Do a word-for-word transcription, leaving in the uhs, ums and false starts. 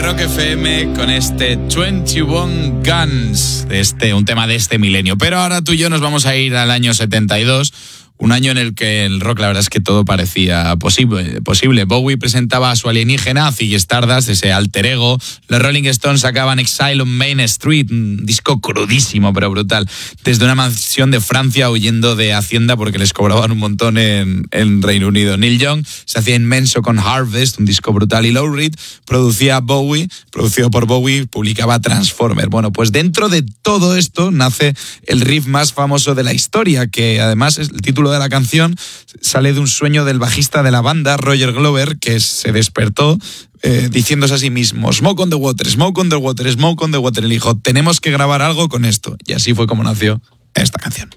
Rock F M con este veintiuno Guns, de este, un tema de este milenio. Pero ahora tú y yo nos vamos a ir al año setenta y dos, un año en el que el rock, la verdad es que todo parecía posible. posible. Bowie presentaba a su alienígena, Ziggy Stardust, ese alter ego. Los Rolling Stones sacaban Exile on Main Street, un disco crudísimo pero brutal, desde una mansión de Francia, huyendo de Hacienda porque les cobraban un montón en, en Reino Unido. Neil Young se hacía inmenso con Harvest, un disco brutal, y Lou Reed producía Bowie, producido por Bowie, publicaba Transformer. Bueno, pues dentro de todo esto nace el riff más famoso de la historia, que además es el título de la canción, sale de un sueño del bajista de la banda, Roger Glover, que se despertó eh, diciéndose a sí mismo: Smoke on the Water, Smoke on the Water, Smoke on the Water. Y dijo: tenemos que grabar algo con esto. Y así fue como nació esta canción.